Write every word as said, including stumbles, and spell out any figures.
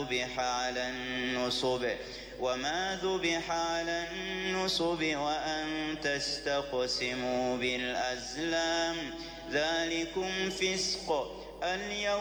ذبح على النصب وما ذبح على النصب وأن تستقسموا بالأزلام ذلكم فسق. اليوم